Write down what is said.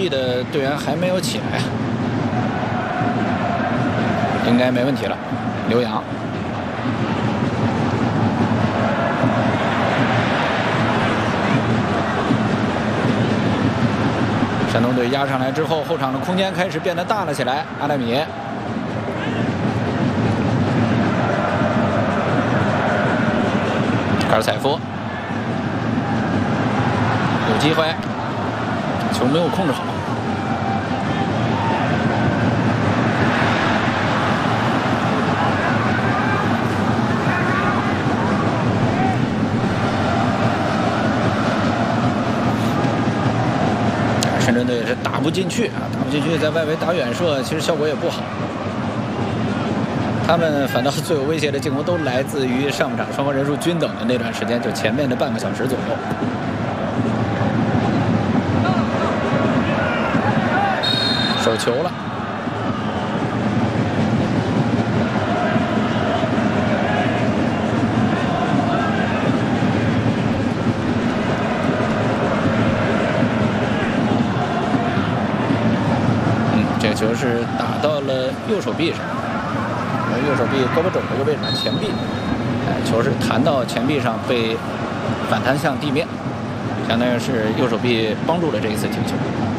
臂的队员还没有起来，应该没问题了。刘洋。 山东队压上来之后，后场的空间开始变得大了起来。阿莱米，卡尔采夫有机会，球没有控制好。深圳队也是打不进去啊，打不进去，在外围打远射，其实效果也不好。他们反倒最有威胁的进攻都来自于上半场双方人数均等的那段时间，就前面的半个小时左右。手球了。 这个球是打到了右手臂上，右手臂胳膊肘这个位置，前臂，球是弹到前臂上，被反弹向地面，相当于是右手臂帮助了这一次停球。